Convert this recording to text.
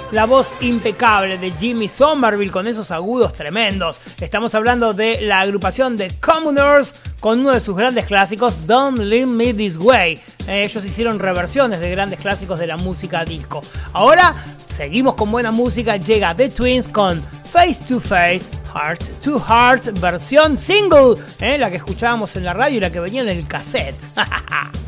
La voz impecable de Jimmy Somerville con esos agudos tremendos. Estamos hablando de la agrupación de Commoners con uno de sus grandes clásicos, Don't Leave Me This Way. Ellos hicieron reversiones de grandes clásicos de la música disco. Ahora seguimos con buena música. Llega The Twins con Face to Face, Heart to Heart, versión single, la que escuchábamos en la radio y la que venía en el cassette.